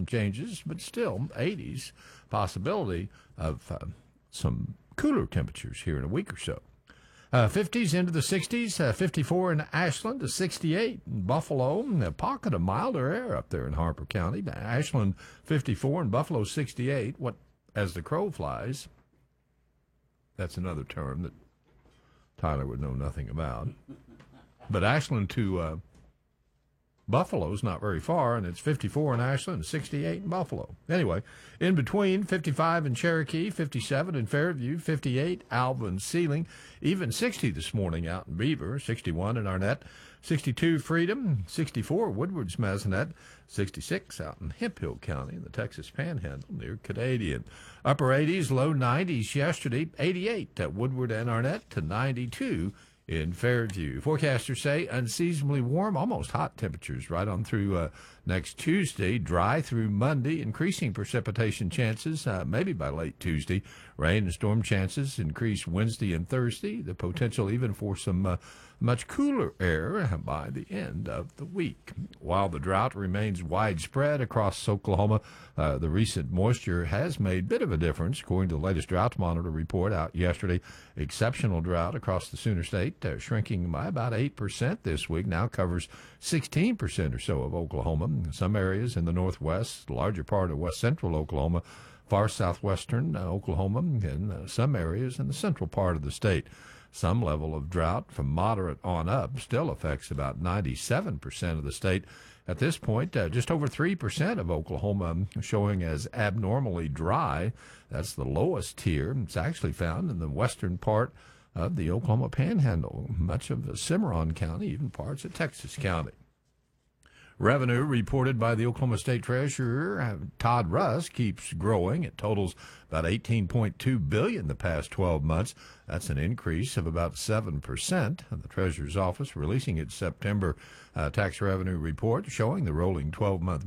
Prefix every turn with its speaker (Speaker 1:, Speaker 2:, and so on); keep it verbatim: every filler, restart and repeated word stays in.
Speaker 1: some changes, but still eighties possibility of uh, some cooler temperatures here in a week or so. Uh, fifties into the sixties, uh, fifty-four in Ashland to sixty-eight in Buffalo. A pocket of milder air up there in Harper County. Ashland fifty-four and Buffalo sixty-eight. What, as the crow flies, that's another term that Tyler would know nothing about. But Ashland to uh, Buffalo's not very far, and it's fifty-four in Ashland and sixty-eight in Buffalo. Anyway, in between, fifty-five in Cherokee, fifty-seven in Fairview, fifty-eight Alva and Sealing, even sixty this morning out in Beaver, sixty-one in Arnett, sixty-two Freedom, sixty-four Woodward's Mazinet, sixty-six out in Hemphill County in the Texas Panhandle near Canadian. Upper eighties, low nineties yesterday, eighty-eight at Woodward and Arnett to ninety-two in Fairview. Forecasters say unseasonably warm, almost hot temperatures right on through uh, next Tuesday. Dry through Monday, increasing precipitation chances uh, maybe by late Tuesday. Rain and storm chances increase Wednesday and Thursday. The potential even for some uh, much cooler air by the end of the week. While the drought remains widespread across Oklahoma, uh, the recent moisture has made a bit of a difference. According to the latest drought monitor report out yesterday, exceptional drought across the Sooner State, uh, shrinking by about eight percent this week, now covers sixteen percent or so of Oklahoma. Some areas in the northwest, larger part of west central Oklahoma, far southwestern uh, Oklahoma, and uh, some areas in the central part of the state. Some level of drought from moderate on up still affects about ninety-seven percent of the state. At this point, uh, just over three percent of Oklahoma showing as abnormally dry. That's the lowest tier. It's actually found in the western part of the Oklahoma Panhandle, much of Cimarron County, even parts of Texas County. Revenue reported by the Oklahoma State Treasurer, Todd Russ, keeps growing. It totals about eighteen point two billion dollars the past twelve months. That's an increase of about seven percent. The Treasurer's Office releasing its September uh, tax revenue report showing the rolling twelve-month